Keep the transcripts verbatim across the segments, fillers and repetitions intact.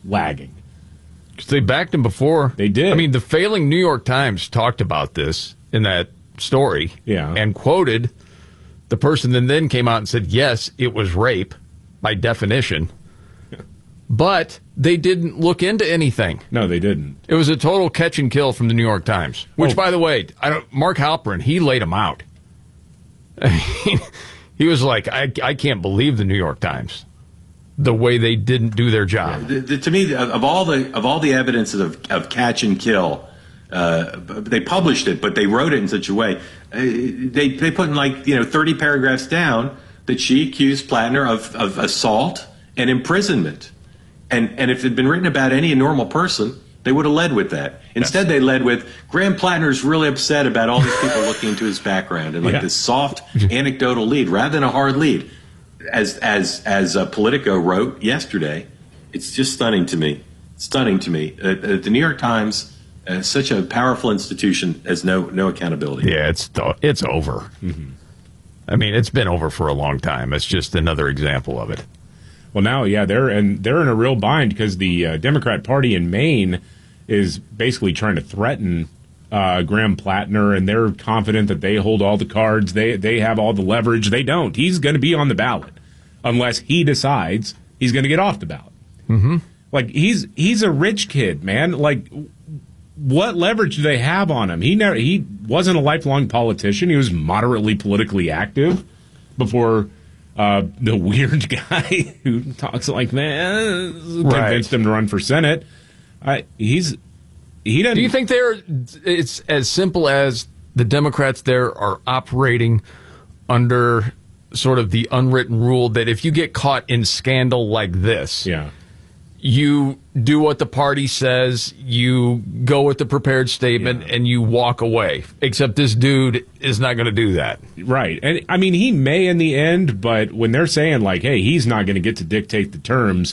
lagging. Because they backed him before. They did. I mean, the failing New York Times talked about this in that story. Yeah. And quoted the person that then came out and said, yes, it was rape by definition. But they didn't look into anything. No, they didn't. It was a total catch and kill from the New York Times. Which, Oh. by the way, I don't, Mark Halperin, he laid him out. I mean, he was like, I, I can't believe the New York Times, the way they didn't do their job. The, the, to me, of all the of all the evidence of, of catch and kill, uh, they published it, but they wrote it in such a way. Uh, they they put in like you know thirty paragraphs down that she accused Plattner of, of assault and imprisonment. And and if it had been written about any normal person, they would have led with that. Instead, they led with, Graham Plattner's really upset about all these people looking into his background, and like Yeah. this soft, anecdotal lead rather than a hard lead. As as as uh, Politico wrote yesterday, it's just stunning to me. Stunning to me. Uh, uh, the New York Times, uh, such a powerful institution, has no no accountability. Yeah, it's it's over. Mm-hmm. I mean, it's been over for a long time. It's just another example of it. Well, now, yeah, they're and they're in a real bind because the uh, Democrat Party in Maine is basically trying to threaten uh, Graham Plattner, and they're confident that they hold all the cards. They they have all the leverage. They don't. He's going to be on the ballot unless he decides he's going to get off the ballot. Mm-hmm. Like he's he's a rich kid, man. Like, what leverage do they have on him? He never he wasn't a lifelong politician. He was moderately politically active before. Uh, the weird guy who talks like that convinced him to run for Senate. I, he's he doesn't. Do you think they're? It's as simple as the Democrats there are operating under sort of the unwritten rule that if you get caught in scandal like this, yeah, you do what the party says, you go with the prepared statement, Yeah. and you walk away. Except this dude is not going to do that. right. And I mean, he may in the end, but when they're saying like, "Hey, he's not going to get to dictate the terms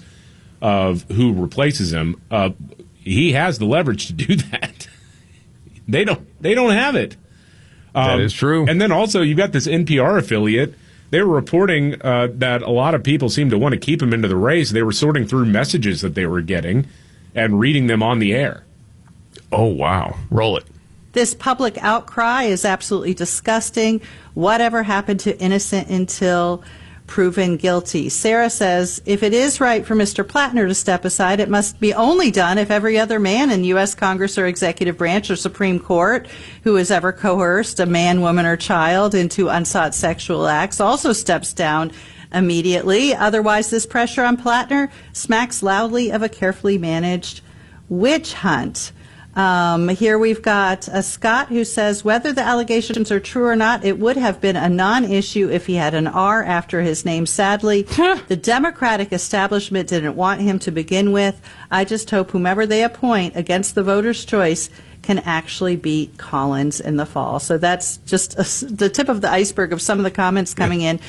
of who replaces him," uh, he has the leverage to do that. they don't. They don't have it. That Um, is true. And then also, you've got this N P R affiliate. They were reporting uh, that a lot of people seem to want to keep him into the race. They were sorting through messages that they were getting and reading them on the air. Oh, wow. Roll it. This public outcry is absolutely disgusting. Whatever happened to innocent until proven guilty? Sarah says, if it is right for Mister Plattner to step aside, it must be only done if every other man in U S Congress or executive branch or Supreme Court who has ever coerced a man, woman, or child into unsought sexual acts also steps down immediately. Otherwise, this pressure on Plattner smacks loudly of a carefully managed witch hunt. Um, here we've got a Scott who says, whether the allegations are true or not, it would have been a non-issue if he had an R after his name. Sadly, the Democratic establishment didn't want him to begin with. I just hope whomever they appoint against the voters' choice can actually beat Collins in the fall. So that's just a, the tip of the iceberg of some of the comments coming in.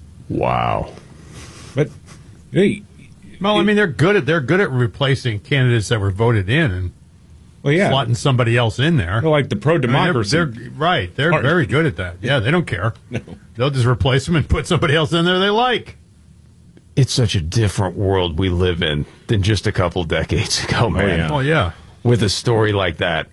Wow. But hey, Well, I mean, they're good at they're good at replacing candidates that were voted in and well, yeah, slotting somebody else in there. They're like the pro-democracy. I mean, they're, they're right. They're Part. very good at that. Yeah, they don't care. No. They'll just replace them and put somebody else in there they like. It's such a different world we live in than just a couple decades ago, man. yeah. Oh yeah. With a story like that.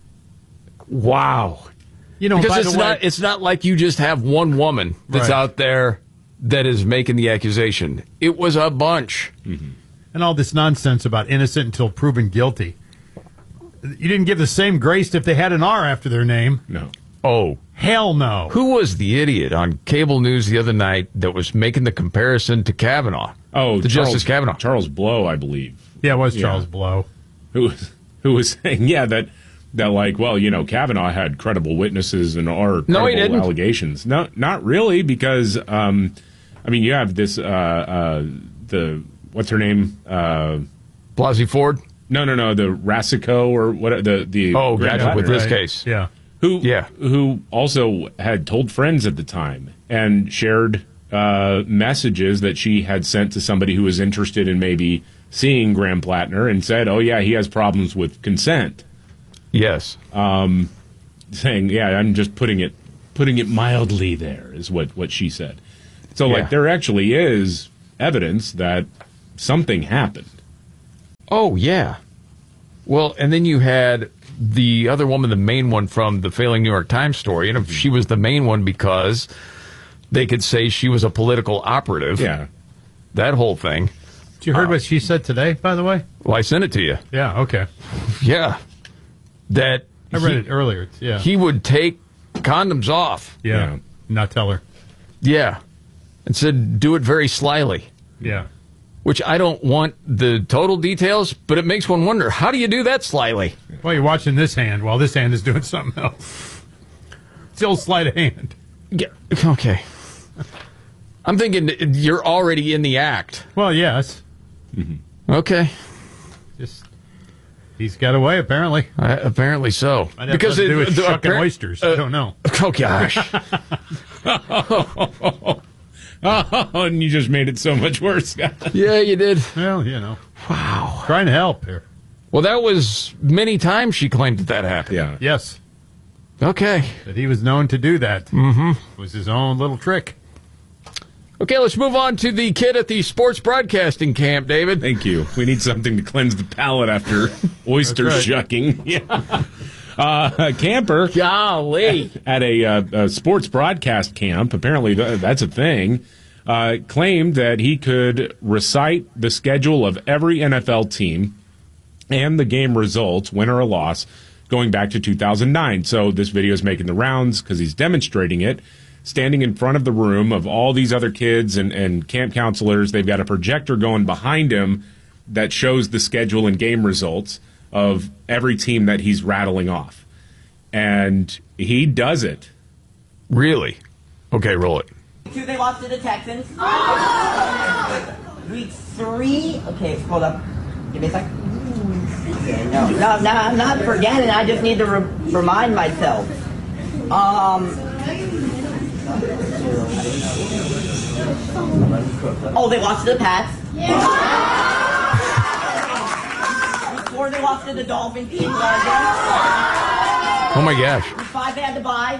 Wow. You know, Because by it's the way, not it's not like you just have one woman that's Right. out there that is making the accusation. It was a bunch. and all this nonsense about innocent until proven guilty. You didn't give the same grace if they had an R after their name. No. Oh, Hell no. who was the idiot on cable news the other night that was making the comparison to Kavanaugh? Oh, to Charles, Justice Kavanaugh. Charles Blow, I believe. Yeah, it was Yeah. Charles Blow. Who was who was saying, yeah, that that like, well, you know, Kavanaugh had credible witnesses and or credible No, he didn't. allegations. No, not really, because um, I mean, you have this uh, uh, the what's her name? Uh, Blasey Ford? no, no, no, the Rasico or what? The the Oh, Graham gotcha, with Plattner, this Right. case. Yeah. who Yeah. who also had told friends at the time and shared uh, messages that she had sent to somebody who was interested in maybe seeing Graham Plattner and said, oh yeah, he has problems with consent. Yes. Saying, yeah, I'm just putting it putting it mildly there is what, what she said. So Yeah. like there actually is evidence that something happened. Oh, yeah. Well, and then you had the other woman, the main one from the failing New York Times story, and if she was the main one because they could say she was a political operative. Yeah. That whole thing. You heard uh, what she said today, by the way? Well, I sent it to you. Yeah, okay. Yeah. That I read he, it earlier. It's- Yeah. he would take condoms off. yeah. Yeah. Not tell her. Yeah. And said, do it very slyly. Yeah. Which I don't want the total details, but it makes one wonder, how do you do that slyly? Well, you're watching this hand while this hand is doing something else. Still sleight of hand. Yeah. Okay. I'm thinking you're already in the act. Well, yes. Okay. Just he's got away, apparently. Uh, apparently so. Might have because to do with the- shucking appar- oysters. I don't know. Oh, gosh. Oh, and you just made it so much worse, Scott. Yeah, you did. Well, you know. Wow. Trying to help here. Well, that was many times she claimed that that happened. Yeah. Yes. Okay. That he was known to do that. Mm-hmm. It was his own little trick. Okay, let's move on to the kid at the sports broadcasting camp, David. Thank you. We need something to cleanse the palate after oyster That's right. shucking. Yeah. Uh, a camper Golly. at a, uh, a sports broadcast camp, apparently th- that's a thing, uh, claimed that he could recite the schedule of every N F L team and the game results, win or a loss, going back to two thousand nine. So this video is making the rounds because he's demonstrating it, standing in front of the room of all these other kids and, and camp counselors. They've got a projector going behind him that shows the schedule and game results of every team that he's rattling off. And he does it. Really? Okay, roll it. Two, they lost to the Texans. Week three. Okay, hold up. Give me a sec. Okay, no, no, no, I'm not forgetting. I just need to re- remind myself. Um. Oh, they lost to the Pats. Week four, they lost to the Dolphins. Team Oh, my gosh. Week five, they had to buy.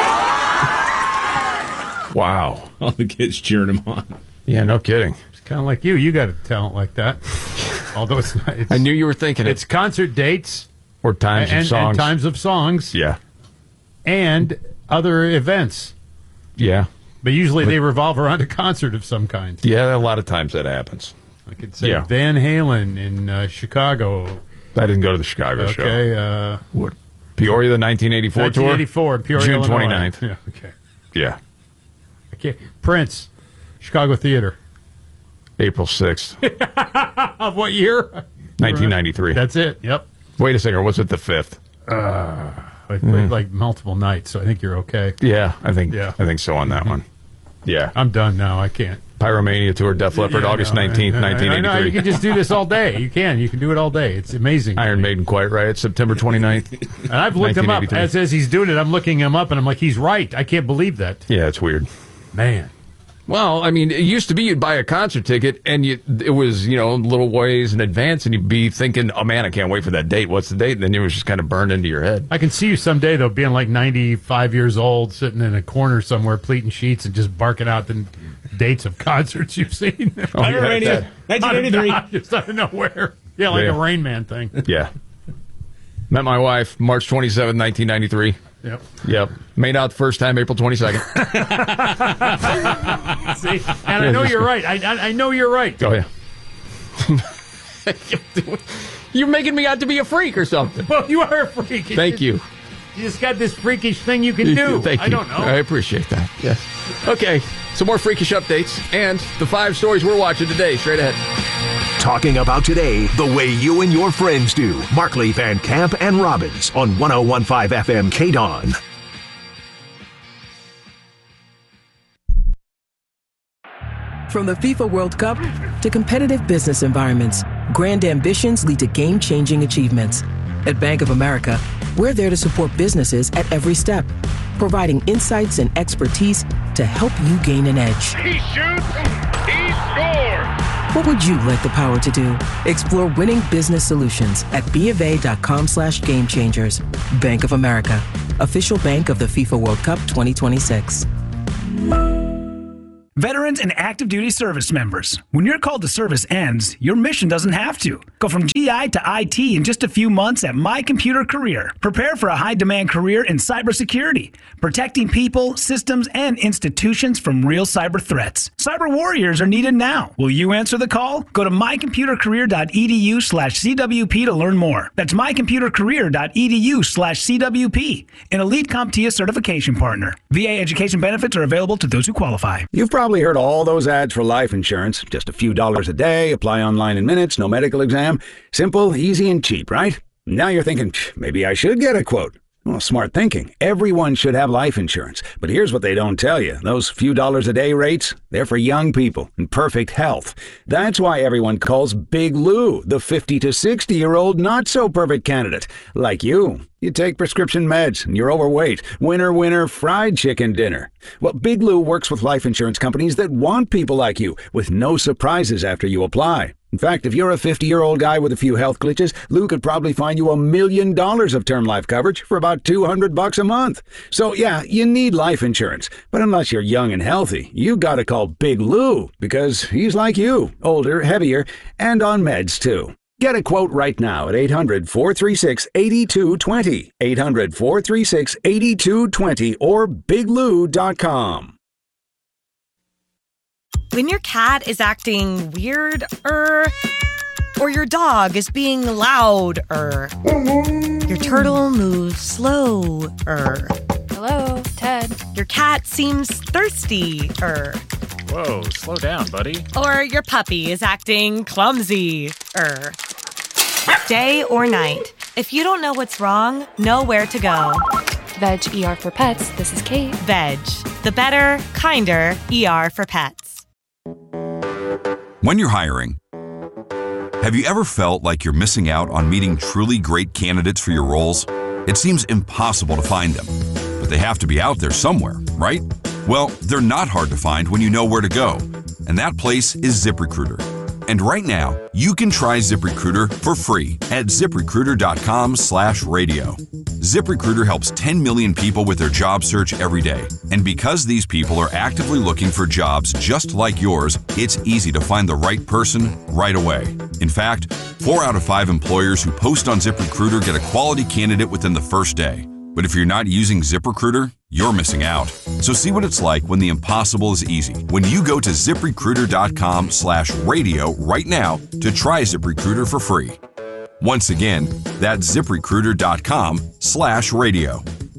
Wow. All the kids cheering him on. Yeah, no kidding. It's kind of like you. You got a talent like that. Although it's not. It's, I knew you were thinking it's it. concert dates Or times and, of songs. and times of songs Yeah. and other events. Yeah. But usually they revolve around a concert of some kind. Yeah, a lot of times that happens. I could say Yeah. Van Halen in uh, Chicago. I didn't go to the Chicago show. Okay. Uh, What? Peoria, the nineteen eighty-four nineteen tour? eighty-four, Peoria, June Illinois. twenty-ninth. Yeah, okay. Yeah. Okay. Prince, Chicago Theater. April sixth, Of what year? nineteen ninety-three. That's it. Yep. Wait a second, or was it the fifth? I played like multiple nights, so I think you're okay. Yeah, I think Yeah. I think so on that one. Yeah. I'm done now. I can't. Pyromania tour, Def Leppard, Yeah, August no, nineteenth, I- I- nineteen I know, you eighty-three. can just do this all day. You can. You can do it all day. It's amazing. Iron Maiden, Quiet Riot, September twenty-ninth. And I've looked him up. nineteen eighty-three. As, as he's doing it, I'm looking him up, and I'm like, he's right. I can't believe that. Yeah, it's weird. Man. Well, I mean, it used to be you'd buy a concert ticket, and you, it was, you know, a little ways in advance, and you'd be thinking, oh, man, I can't wait for that date. What's the date? And then it was just kind of burned into your head. I can see you someday, though, being like ninety-five years old, sitting in a corner somewhere, pleating sheets, and just barking out the dates of concerts you've seen. Oh, yeah, Pyromania, that- nineteen eighty-three. Out of- just out of nowhere. Yeah, like Yeah. a Rain Man thing. Yeah. Met my wife March twenty-seventh, nineteen ninety-three. Yep. Yep. Made out the first time April twenty-second. See? And I know you're right. I, I, I know you're right. Oh, yeah. You're making me out to be a freak or something. Well, you are a freak. It's Thank just- you. You just got this freakish thing you can do. Thank you. I don't know. I appreciate that. Yes. Okay. Some more freakish updates and the five stories we're watching today. Straight ahead. Talking about today the way you and your friends do. Markley, Van Camp, and Robbins on one oh one point five F M K D O N. From the FIFA World Cup to competitive business environments, grand ambitions lead to game-changing achievements. At Bank of America, we're there to support businesses at every step, providing insights and expertise to help you gain an edge. He shoots, he scores! What would you like the power to do? Explore winning business solutions at BofA.com slash game changers. Bank of America, official bank of the FIFA World Cup twenty twenty-six. Veterans and active duty service members. When your call to service ends, your mission doesn't have to. Go from G I to I T in just a few months at My Computer Career. Prepare for a high-demand career in cybersecurity, protecting people, systems, and institutions from real cyber threats. Cyber warriors are needed now. Will you answer the call? Go to mycomputercareer.edu slash CWP to learn more. That's mycomputercareer.edu slash CWP, an elite CompTIA certification partner. V A education benefits are available to those who qualify. You've probably heard all those ads for life insurance. Just a few dollars a day, apply online in minutes, no medical exam. Simple, easy, and cheap, right? Now you're thinking, maybe I should get a quote. Well, smart thinking. Everyone should have life insurance. But here's what they don't tell you. Those few dollars a day rates, they're for young people in perfect health. That's why everyone calls Big Lou the fifty to sixty-year-old not-so-perfect candidate. Like you. You take prescription meds and you're overweight. Winner, winner, fried chicken dinner. Well, Big Lou works with life insurance companies that want people like you with no surprises after you apply. In fact, if you're a fifty-year-old guy with a few health glitches, Lou could probably find you a million dollars of term life coverage for about two hundred bucks a month. So yeah, you need life insurance. But unless you're young and healthy, you gotta call Big Lou because he's like you, older, heavier, and on meds too. Get a quote right now at eight hundred, four three six, eight two two zero, eight hundred, four three six, eight two two zero, or big lou dot com. When your cat is acting weird, er, or your dog is being loud, er, your turtle moves slow, er. Hello, Ted. Your cat seems thirsty, er. Whoa, slow down, buddy. Or your puppy is acting clumsy, er. Day or night, if you don't know what's wrong, know where to go. Veg E R for Pets, this is Kate. Veg, the better, kinder E R for pets. When you're hiring, have you ever felt like you're missing out on meeting truly great candidates for your roles? It seems impossible to find them, but they have to be out there somewhere, right? Well, they're not hard to find when you know where to go, and that place is ZipRecruiter. And right now, you can try ZipRecruiter for free at ZipRecruiter.com slash radio. ZipRecruiter helps ten million people with their job search every day. And because these people are actively looking for jobs just like yours, it's easy to find the right person right away. In fact, four out of five employers who post on ZipRecruiter get a quality candidate within the first day. But if you're not using ZipRecruiter, you're missing out. So see what it's like when the impossible is easy. When you go to ZipRecruiter.com slash radio right now to try ZipRecruiter for free. Once again, that's ZipRecruiter.com slash radio.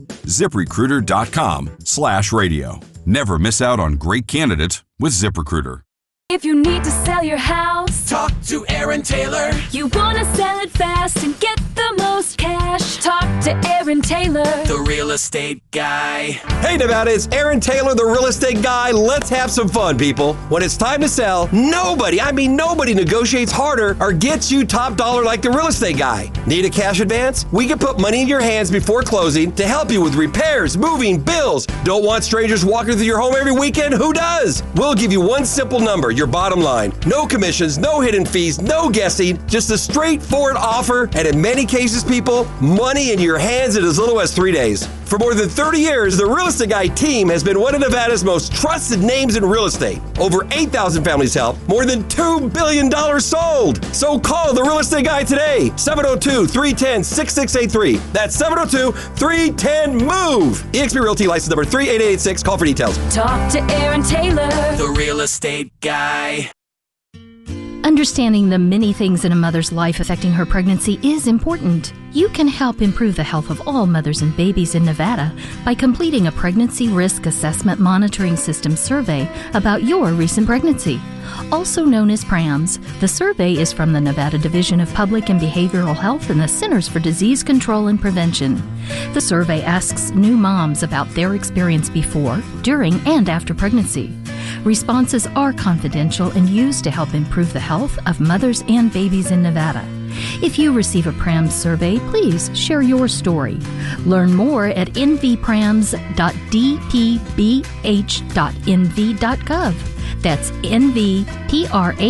ZipRecruiter.com slash radio. Never miss out on great candidates with ZipRecruiter. If you need to sell your house, talk to Aaron Taylor. You want to sell it fast and get the most cash, talk to Aaron Taylor, the real estate guy. Hey Nevada, it's Aaron Taylor, the real estate guy. Let's have some fun, people. When it's time to sell, nobody, I mean nobody negotiates harder or gets you top dollar like the real estate guy. Need a cash advance? We can put money in your hands before closing to help you with repairs, moving, bills. Don't want strangers walking through your home every weekend? Who does? We'll give you one simple number, your bottom line. No commissions, no hidden fees, no guessing, just a straightforward offer, and in many cases, people, money in your hands in as little as three days. For more than thirty years, the Real Estate Guy team has been one of Nevada's most trusted names in real estate. Over eight thousand families helped, more than two billion dollars sold. So call the Real Estate Guy today, seven oh two, three one zero, six six eight three. That's seven oh two, three one zero, MOVE. eXp Realty license number three eight eight eight six. Call for details. talk to Aaron Taylor, the Real Estate Guy. Understanding the many things in a mother's life affecting her pregnancy is important. You can help improve the health of all mothers and babies in Nevada by completing a Pregnancy Risk Assessment Monitoring System survey about your recent pregnancy. Also known as PRAMS, the survey is from the Nevada Division of Public and Behavioral Health and the Centers for Disease Control and Prevention. The survey asks new moms about their experience before, during, and after pregnancy. Responses are confidential and used to help improve the health of mothers and babies in Nevada. If you receive a PRAMS survey, please share your story. Learn more at n v prams dot d p b h dot n v dot gov. That's n v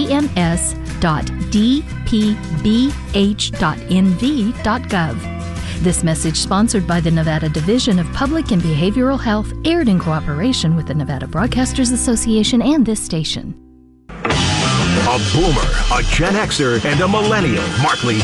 prams dot d p b h dot n v dot gov. This message, sponsored by the Nevada Division of Public and Behavioral Health, aired in cooperation with the Nevada Broadcasters Association and this station. A boomer, a Gen Xer, and a millennial. Markley,